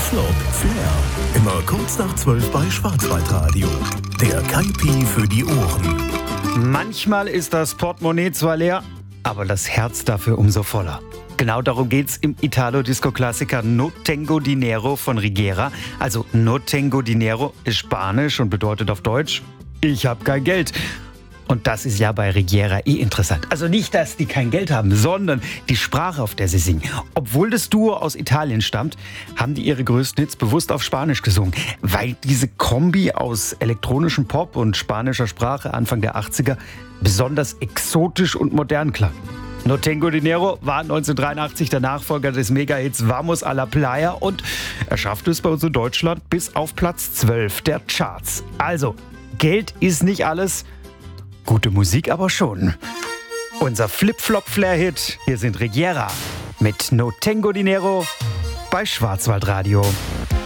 Flip-Flop, Flair. Immer kurz nach 12 bei Schwarzwaldradio. Der Kaipi für die Ohren. Manchmal ist das Portemonnaie zwar leer, aber das Herz dafür umso voller. Genau darum geht's im Italo-Disco-Klassiker No Tengo Dinero von Rigera. Also No Tengo Dinero ist Spanisch und bedeutet auf Deutsch, ich hab kein Geld. Und das ist ja bei Rigera interessant. Also nicht, dass die kein Geld haben, sondern die Sprache, auf der sie singen. Obwohl das Duo aus Italien stammt, haben die ihre größten Hits bewusst auf Spanisch gesungen. Weil diese Kombi aus elektronischem Pop und spanischer Sprache Anfang der 80er besonders exotisch und modern klang. No Tengo Dinero war 1983 der Nachfolger des Mega-Hits Vamos a la Playa und er schaffte es bei uns in Deutschland bis auf Platz 12 der Charts. Also, Geld ist nicht alles, gute Musik aber schon. Unser Flip-Flop-Flair-Hit, hier sind Rigera mit No Tengo Dinero bei Schwarzwaldradio.